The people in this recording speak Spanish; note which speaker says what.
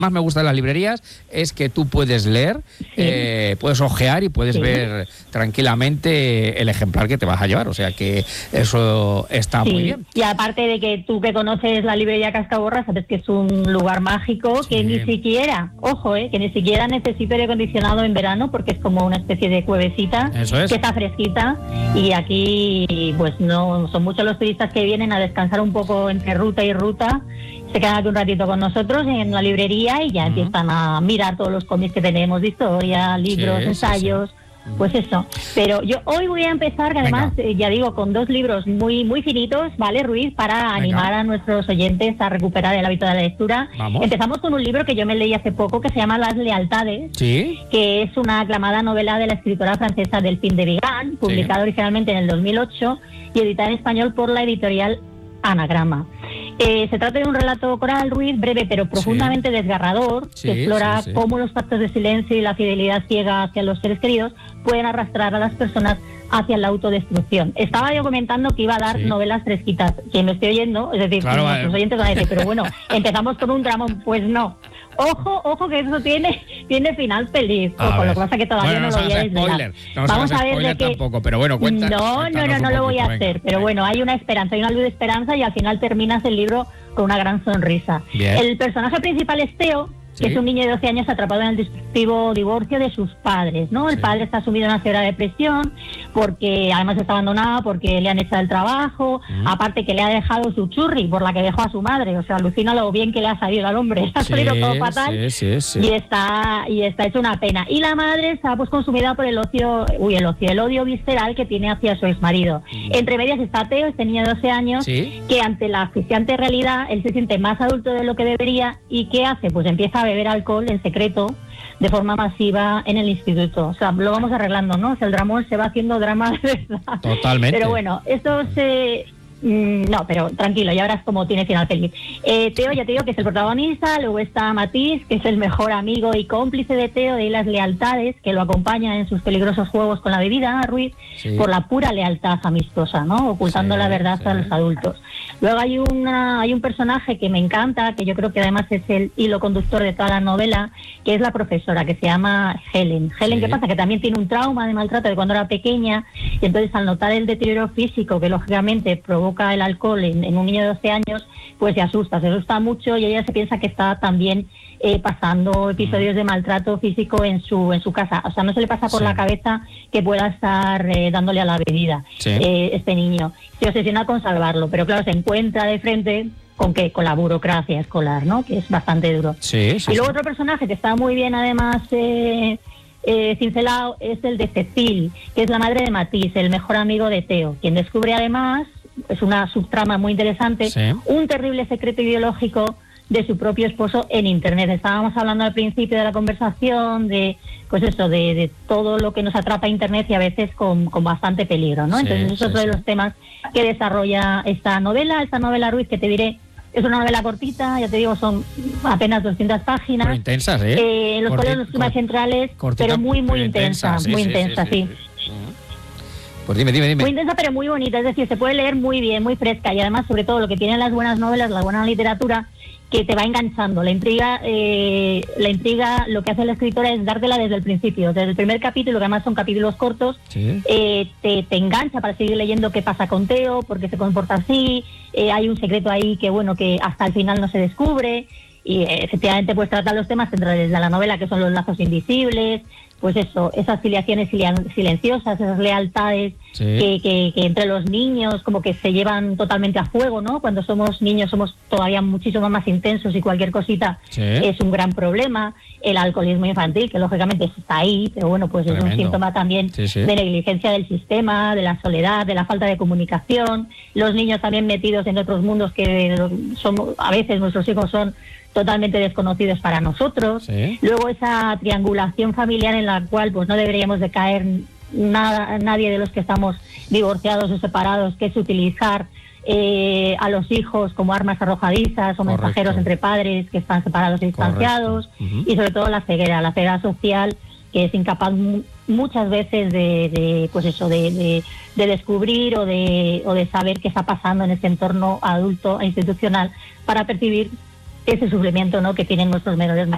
Speaker 1: más me gusta de las librerías es que tú puedes leer, puedes ojear y puedes ver tranquilamente el ejemplar que te vas a llevar, o sea que eso está muy bien.
Speaker 2: Y aparte de que tú que conoces la librería Cascaborra, sabes que es un lugar mágico que ni siquiera, ojo, que ni siquiera necesita aire acondicionado en verano porque es como una especie de cuevecita que está fresquita, y aquí pues no son muchos los turistas que vienen a descansar un poco entre ruta y ruta, se quedan aquí un ratito con nosotros en la librería y ya empiezan a mirar todos los cómics que tenemos de historia, libros, ensayos, pues eso. Pero yo hoy voy a empezar, que además, ya digo, con 2 libros muy muy finitos, ¿vale, Ruiz? Para animar a nuestros oyentes a recuperar el hábito de la lectura. Empezamos con un libro que yo me leí hace poco, que se llama Las lealtades, que es una aclamada novela de la escritora francesa Delphine de Vigan, publicada originalmente en el 2008 y editada en español por la editorial Anagrama. Se trata de un relato coral, Ruiz, breve pero profundamente desgarrador, que explora cómo los pactos de silencio y la fidelidad ciega hacia los seres queridos pueden arrastrar a las personas hacia la autodestrucción. Estaba yo comentando que iba a dar novelas fresquitas, que me estoy oyendo, es decir, los oyentes van a decir, pero bueno, empezamos con un dramón, pues no. Ojo que eso tiene final feliz. Ojo, lo que pasa es que todavía no lo voy a desvelar.
Speaker 1: Vamos a ver de qué tampoco, pero bueno, cuenta.
Speaker 2: No lo voy a hacer, pero bueno, hay una esperanza, hay una luz de esperanza y al final terminas el libro con una gran sonrisa. El personaje principal es Teo, que es un niño de 12 años atrapado en el destructivo divorcio de sus padres, ¿no? El padre está sumido en una severa depresión porque además está abandonado porque le han echado el trabajo, aparte que le ha dejado su churri por la que dejó a su madre, o sea, alucina lo bien que le ha salido al hombre, ha salido todo fatal y está hecho una pena. Y la madre está pues consumida por el odio visceral que tiene hacia su exmarido. Entre medias está Teo, este niño de 12 años, que ante la asfixiante realidad él se siente más adulto de lo que debería y ¿qué hace? Pues empieza a beber alcohol en secreto de forma masiva en el instituto. O sea, lo vamos arreglando, ¿no? O sea, el dramón se va haciendo drama de verdad.
Speaker 1: Totalmente.
Speaker 2: Pero bueno, esto se... no, pero tranquilo, ya verás cómo tiene final feliz. Teo, ya te digo que es el protagonista, luego está Matisse, que es el mejor amigo y cómplice de Teo de las lealtades, que lo acompaña en sus peligrosos juegos con la bebida, Ruiz, por la pura lealtad amistosa, ¿no? Ocultando la verdad a los adultos. Luego hay un personaje que me encanta, que yo creo que además es el hilo conductor de toda la novela, que es la profesora, que se llama Helen. Helen, ¿qué pasa? Que también tiene un trauma de maltrato de cuando era pequeña, y entonces al notar el deterioro físico que lógicamente provoca el alcohol en un niño de 12 años, pues se asusta mucho y ella se piensa que está también pasando episodios de maltrato físico en su casa. O sea, no se le pasa por la cabeza que pueda estar dándole a la bebida este niño. Se obsesiona con salvarlo, pero claro, se encuentra de frente con la burocracia escolar, ¿no? Que es bastante duro. Y luego otro personaje que está muy bien además cincelado es el de Cecil, que es la madre de Matisse, el mejor amigo de Teo, quien descubre además, es una subtrama muy interesante, un terrible secreto ideológico de su propio esposo en Internet. Estábamos hablando al principio de la conversación de todo lo que nos atrapa Internet y a veces con bastante peligro, ¿no? Entonces es otro de los temas que desarrolla esta novela, Ruiz, que te diré, es una novela cortita, ya te digo, son apenas 200 páginas.
Speaker 1: Pero intensas,
Speaker 2: los cuales los temas centrales, pero muy intensa, sí.
Speaker 1: Pues dime.
Speaker 2: Muy intensa pero muy bonita, es decir, se puede leer muy bien, muy fresca y además sobre todo lo que tienen las buenas novelas, la buena literatura, que te va enganchando. La intriga, lo que hace la escritora es dártela desde el principio, desde el primer capítulo, que además son capítulos cortos, te engancha para seguir leyendo qué pasa con Teo, por qué se comporta así, hay un secreto ahí que hasta el final no se descubre, y efectivamente pues trata los temas centrales de la novela, que son los lazos invisibles, pues eso, esas filiaciones silenciosas, esas lealtades que entre los niños como que se llevan totalmente a fuego, ¿no? Cuando somos niños somos todavía muchísimo más intensos y cualquier cosita es un gran problema. El alcoholismo infantil, que lógicamente está ahí, pero bueno, pues tremendo. Es un síntoma también de negligencia del sistema, de la soledad, de la falta de comunicación. Los niños también metidos en otros mundos que a veces nuestros hijos son totalmente desconocidos para nosotros. Luego esa triangulación familiar en la cual pues no deberíamos de caer nadie de los que estamos divorciados o separados, que es utilizar a los hijos como armas arrojadizas o mensajeros entre padres que están separados y distanciados. Y sobre todo la ceguera social, que es incapaz muchas veces de descubrir o de saber qué está pasando en ese entorno adulto e institucional para percibir ese sufrimiento, ¿no?, que tienen nuestros menores más